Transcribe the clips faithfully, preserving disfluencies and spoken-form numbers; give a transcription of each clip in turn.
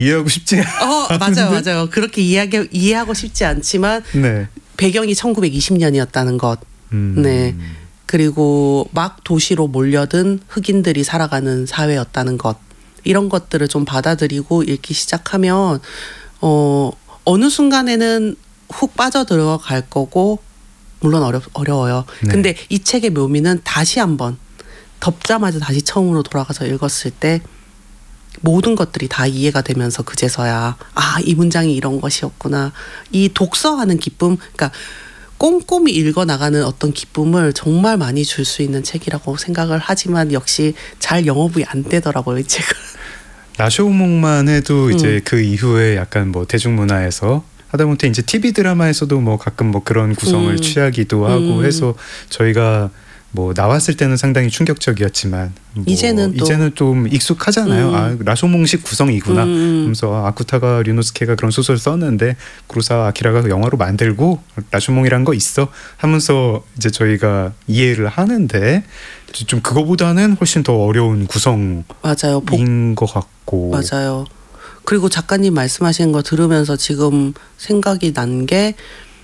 이해하고 싶지 어, 맞아요, 맞아요. 그렇게 이해하기, 이해하고 싶지 않지만 네. 배경이 천구백이십 년이었다는 것. 음. 네. 그리고 막 도시로 몰려든 흑인들이 살아가는 사회였다는 것. 이런 것들을 좀 받아들이고 읽기 시작하면 어, 어느 순간에는 훅 빠져들어갈 거고 물론 어려, 어려워요. 네. 근데 이 책의 묘미는 다시 한번 덮자마자 다시 처음으로 돌아가서 읽었을 때 모든 것들이 다 이해가 되면서 그제서야 아, 이 문장이 이런 것이었구나. 이 독서하는 기쁨, 그러니까 꼼꼼히 읽어나가는 어떤 기쁨을 정말 많이 줄 수 있는 책이라고 생각을 하지만 역시 잘 영업이 안 되더라고요, 이 책은. 라쇼몽만 해도 이제 음. 그 이후에 약간 뭐 대중문화에서 하다못해 이제 티비 드라마에서도 뭐 가끔 뭐 그런 구성을 음. 취하기도 하고 음. 해서 저희가 뭐 나왔을 때는 상당히 충격적이었지만 뭐 이제는 또 이제는 좀 익숙하잖아요. 음. 아, 라쇼몽식 구성이구나. 음. 하면서 아쿠타가 류노스케가 그런 소설 썼는데 구로사와 아키라가 영화로 만들고 라쇼몽이란 거 있어 하면서 이제 저희가 이해를 하는데 좀 그거보다는 훨씬 더 어려운 구성인 맞아요. 복, 것 같고 맞아요. 그리고 작가님 말씀하시는 거 들으면서 지금 생각이 난 게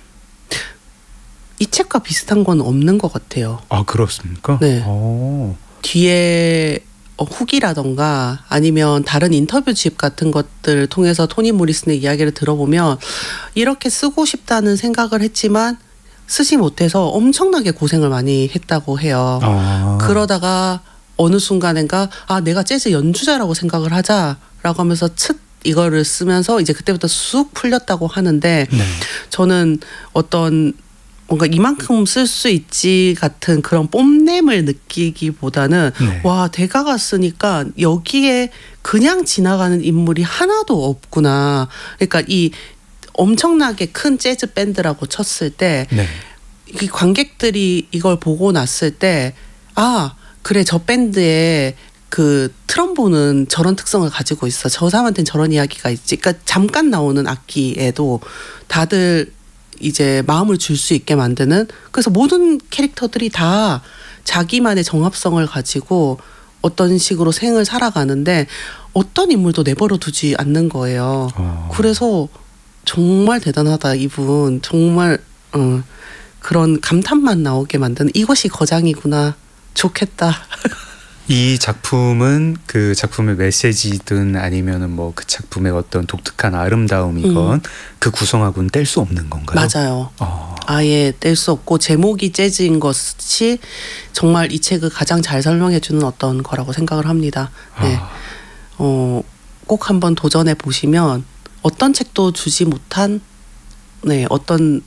이 책과 비슷한 건 없는 것 같아요. 아 그렇습니까? 네. 오. 뒤에 어, 후기라던가 아니면 다른 인터뷰집 같은 것들을 통해서 토니 모리슨의 이야기를 들어보면 이렇게 쓰고 싶다는 생각을 했지만 쓰지 못해서 엄청나게 고생을 많이 했다고 해요. 아. 그러다가 어느 순간인가 아 내가 재즈 연주자라고 생각을 하자라고 하면서 츳 이거를 쓰면서 이제 그때부터 쑥 풀렸다고 하는데 네. 저는 어떤 뭔가 이만큼 쓸 수 있지 같은 그런 뽐냄을 느끼기보다는 네. 와 대가가 쓰니까 여기에 그냥 지나가는 인물이 하나도 없구나. 그러니까 이 엄청나게 큰 재즈 밴드라고 쳤을 때 네. 이 관객들이 이걸 보고 났을 때 아 그래 저 밴드의 그 트럼본은 저런 특성을 가지고 있어. 저 사람한테는 저런 이야기가 있지. 그러니까 잠깐 나오는 악기에도 다들 이제 마음을 줄 수 있게 만드는 그래서 모든 캐릭터들이 다 자기만의 정합성을 가지고 어떤 식으로 생을 살아가는데 어떤 인물도 내버려 두지 않는 거예요. 어. 그래서 정말 대단하다 이분 정말 어, 그런 감탄만 나오게 만드는 이것이 거장이구나 좋겠다. 이 작품은 그 작품의 메시지든 아니면은 뭐 그 작품의 어떤 독특한 아름다움이건 음. 그 구성하고는 뗄 수 없는 건가요? 맞아요. 어. 아예 뗄 수 없고 제목이 재즈인 것이 정말 이 책을 가장 잘 설명해주는 어떤 거라고 생각을 합니다. 네. 아. 어, 꼭 한번 도전해 보시면 어떤 책도 주지 못한 네 어떤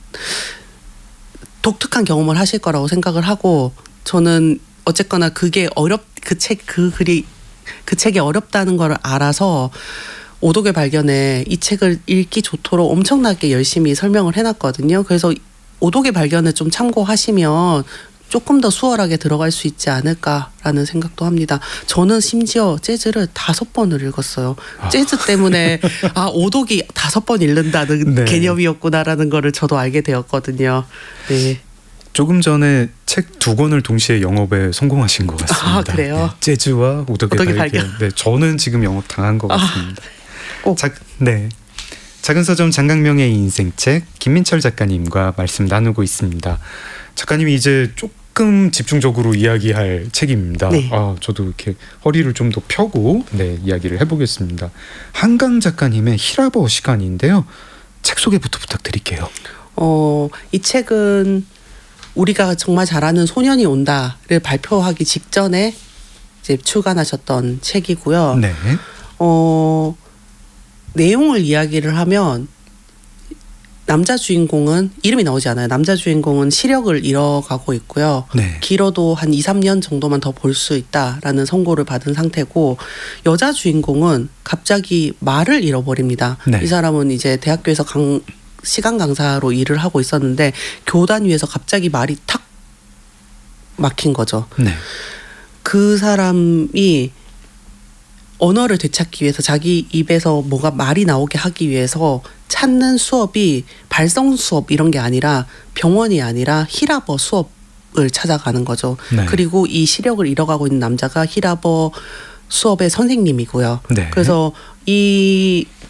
독특한 경험을 하실 거라고 생각을 하고 저는 어쨌거나 그게 어렵 그 책 그 글이 그 책이 어렵다는 걸 알아서 오독의 발견에 이 책을 읽기 좋도록 엄청나게 열심히 설명을 해놨거든요. 그래서 오독의 발견을 좀 참고하시면 조금 더 수월하게 들어갈 수 있지 않을까라는 생각도 합니다. 저는 심지어 재즈를 다섯 번을 읽었어요. 아. 재즈 때문에 아 오독이 다섯 번 읽는다는 네. 개념이었구나라는 거를 저도 알게 되었거든요. 네. 조금 전에 책 두 권을 동시에 영업에 성공하신 것 같습니다. 아, 그래요? 네, 재즈와 오덕의 오덕의 발견. 발견. 네, 저는 지금 영업 당한 것 아, 같습니다. 꼭. 자, 네. 작은 서점 장강명의 인생책 김민철 작가님과 말씀 나누고 있습니다. 작가님이 이제 조금 집중적으로 이야기할 책입니다. 네. 아, 저도 이렇게 허리를 좀 더 펴고 네, 이야기를 해보겠습니다. 한강 작가님의 히라버 시간인데요. 책 소개부터 부탁드릴게요. 어, 이 책은 우리가 정말 잘 아는 소년이 온다를 발표하기 직전에 이제 출간하셨던 책이고요. 네. 어, 내용을 이야기를 하면 남자 주인공은 이름이 나오지 않아요. 남자 주인공은 시력을 잃어가고 있고요. 네. 길어도 한 이, 삼 년 정도만 더 볼 수 있다라는 선고를 받은 상태고 여자 주인공은 갑자기 말을 잃어버립니다. 네. 이 사람은 이제 대학교에서 강 시간 강사로 일을 하고 있었는데 교단 위에서 갑자기 말이 탁 막힌 거죠. 네. 그 사람이 언어를 되찾기 위해서 자기 입에서 뭐가 말이 나오게 하기 위해서 찾는 수업이 발성 수업 이런 게 아니라 병원이 아니라 히라버 수업을 찾아가는 거죠. 네. 그리고 이 시력을 잃어가고 있는 남자가 히라버 수업의 선생님이고요. 네. 그래서 이